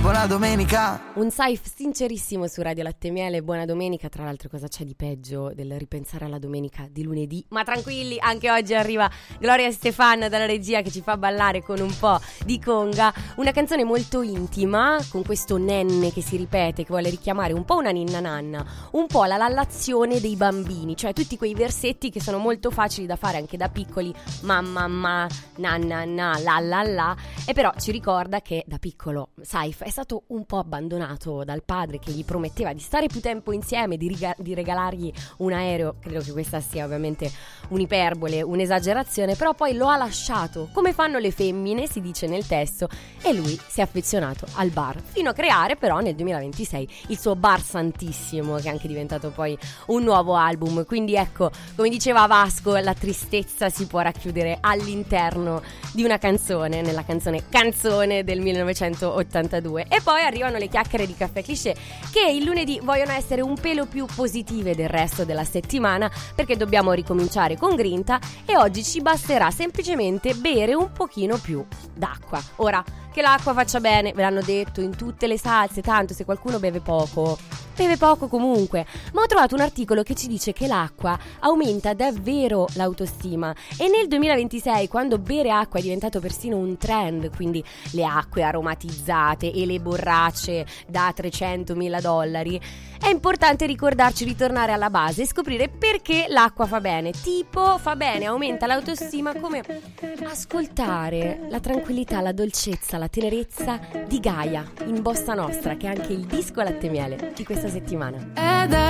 buona domenica. Un Saif sincerissimo su Radio Latte Miele, buona domenica. Tra l'altro cosa c'è di peggio del ripensare alla domenica di lunedì? Ma tranquilli, anche oggi arriva Gloria Stefan dalla regia che ci fa ballare con un po' di conga. Una canzone molto intima, con questo nenne che si ripete, che vuole richiamare un po' una ninna nanna, un po' la lallazione dei bambini, cioè tutti quei versetti che sono molto facili da fare anche da piccoli, mamma, ma, nanna, na, la la la. E però ci ricorda che da piccolo Saif è stato un po' abbandonato dal padre che gli prometteva di stare più tempo insieme, di regalargli un aereo. Credo che questa sia ovviamente un'iperbole, un'esagerazione, però poi lo ha lasciato, come fanno le femmine, si dice nel testo, e lui si è affezionato al bar, fino a creare però nel 2026 il suo Bar Santissimo, che è anche diventato poi un nuovo album. Quindi ecco, come diceva Vasco, la tristezza si può racchiudere all'interno di una canzone, nella canzone Canzone del 1982. E poi arrivano le chiacchiere di Caffè Cliché, che il lunedì vogliono essere un pelo più positive del resto della settimana, perché dobbiamo ricominciare con grinta e oggi ci basterà semplicemente bere un pochino più d'acqua. Ora, che l'acqua faccia bene, ve l'hanno detto in tutte le salse, tanto se qualcuno beve poco comunque. Ma ho trovato un articolo che ci dice che l'acqua aumenta davvero l'autostima, e nel 2026, quando bere acqua è diventato persino un trend, quindi le acque aromatizzate e le borracce da $300.000, è importante ricordarci di tornare alla base e scoprire perché l'acqua fa bene. Tipo, fa bene, aumenta l'autostima, come ascoltare la tranquillità, la dolcezza, la tenerezza di Gaia in Bossa Nostra, che è anche il disco Latte Miele di questa settimana.